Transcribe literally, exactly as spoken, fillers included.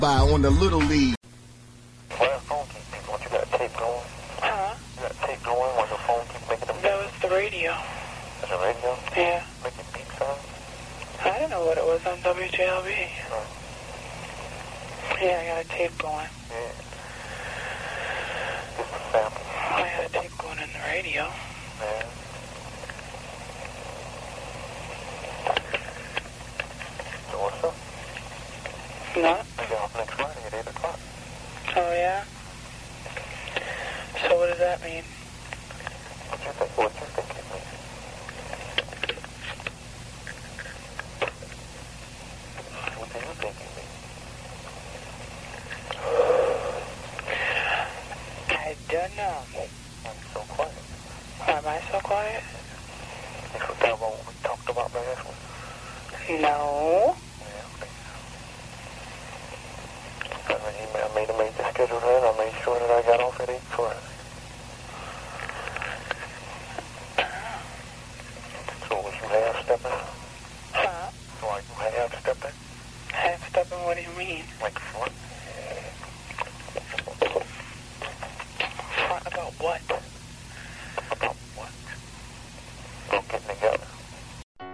by on the Little League. Why the phone keep beeping? What, you got tape going? Huh? You got tape going while the phone keep making them beep? That was the radio. That's a radio? Yeah. Making beep sounds? I don't know what it was on W J L B. Oh. Yeah, I got a tape going. Yeah. Just a sample. I had a tape going in the radio. Yeah. So what's up? What? I get off next Friday at eight o'clock. Oh, yeah? So what does that mean? What you think? What you think it means? What do you think it means? I don't know. I'm so quiet. Am I so quiet? You forgot about what we talked about last week? No. Yeah, okay. I made, I made a major schedule then. I made sure that I got off at eight Friday. So was you half-stepping? Huh? So are you half-stepping? Half-stepping, what do you mean? Like front? Front about what? About what? About getting together.